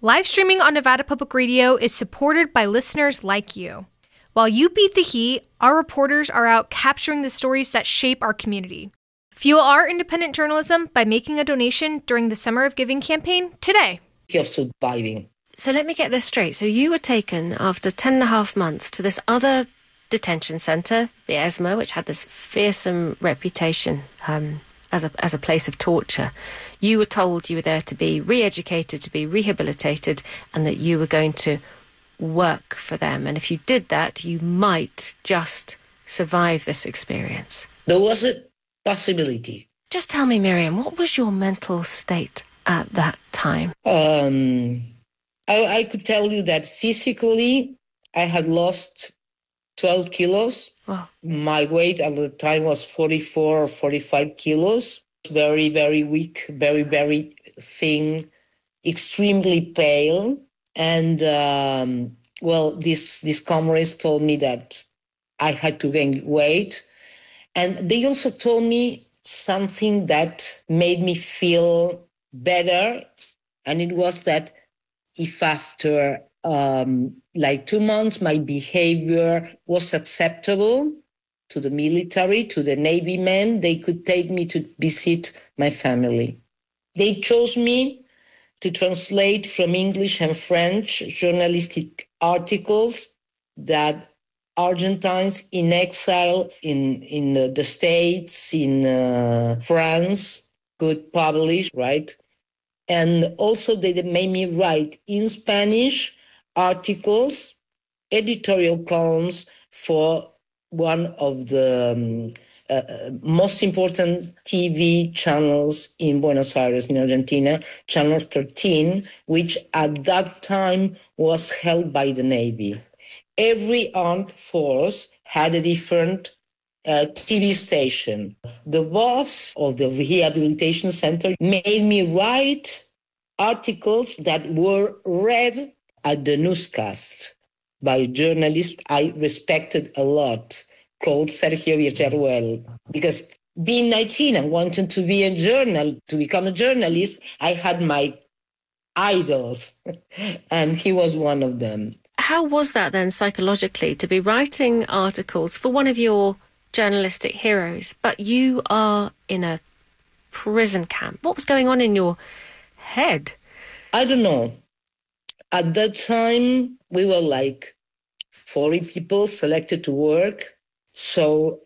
Live streaming on Nevada Public Radio is supported by listeners like you. While you beat the heat, our reporters are out capturing the stories that shape our community. Fuel our independent journalism by making a donation during the Summer of Giving campaign today. Of surviving. So let me get this straight. So you were taken after 10 and a half months to this other detention centre, the ESMA, which had this fearsome reputation as a place of torture. You were told you were there to be re-educated, to be rehabilitated, and that you were going to work for them. And if you did that, you might just survive this experience. There was a possibility. Just tell me, Miriam, what was your mental state at that time? I could tell you that physically I had lost 12 kilos. Wow. My weight at the time was 44 or 45 kilos. Very, very weak, very, very thin, extremely pale. And, these comrades told me that I had to gain weight. And they also told me something that made me feel better. And it was that if after 2 months my behavior was acceptable to the military, to the Navy men, they could take me to visit my family. They chose me to translate from English and French journalistic articles that Argentines in exile in the States, in France, could publish, right? And also they made me write in Spanish articles, editorial columns for one of the most important TV channels in Buenos Aires, in Argentina, Channel 13, which at that time was held by the Navy. Every armed force had a different TV station. The boss of the rehabilitation center made me write articles that were read at the newscast by a journalist I respected a lot, called Sergio Villarruel. Because being 19 and wanting to become a journalist, I had my idols, and he was one of them. How was that then psychologically, to be writing articles for one of your journalistic heroes, but you are in a prison camp? What was going on in your head? I don't know. At that time, we were like 40 people selected to work. So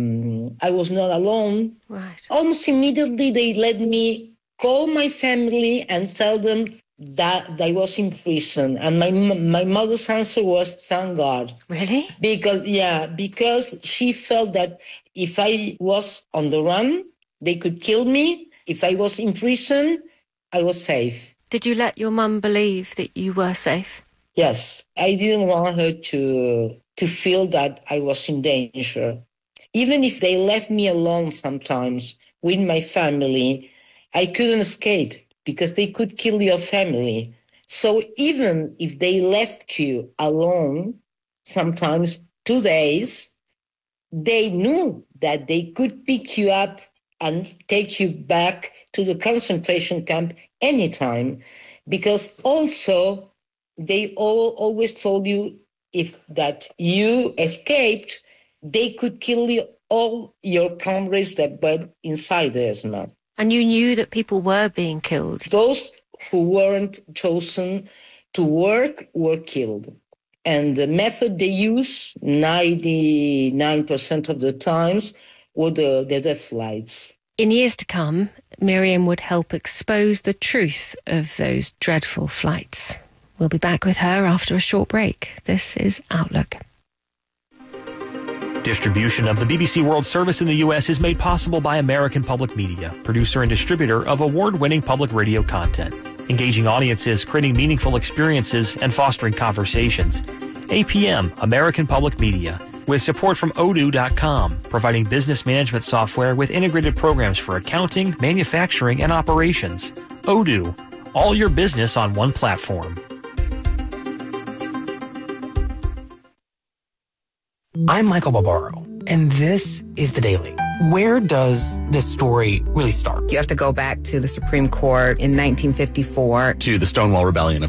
I was not alone. Right. Almost immediately, they let me call my family and tell them that I was in prison. And my mother's answer was, thank God. Really? Because she felt that if I was on the run, they could kill me. If I was in prison, I was safe. Did you let your mum believe that you were safe? Yes. I didn't want her to feel that I was in danger. Even if they left me alone sometimes with my family, I couldn't escape because they could kill your family. So even if they left you alone, sometimes 2 days, they knew that they could pick you up and take you back to the concentration camp anytime. Because also, they always told you that you escaped, they could kill you, all your comrades that were inside the ESMA. And you knew that people were being killed? Those who weren't chosen to work were killed. And the method they use, 99% of the times, were the death flights. In years to come, Miriam would help expose the truth of those dreadful flights. We'll be back with her after a short break. This is Outlook. Distribution of the BBC World Service in the U.S. is made possible by American Public Media, producer and distributor of award-winning public radio content, engaging audiences, creating meaningful experiences, and fostering conversations. APM, American Public Media, with support from Odoo.com, providing business management software with integrated programs for accounting, manufacturing, and operations. Odoo, all your business on one platform. I'm Michael Barbaro, and this is The Daily. Where does this story really start? You have to go back to the Supreme Court in 1954. To the Stonewall Rebellion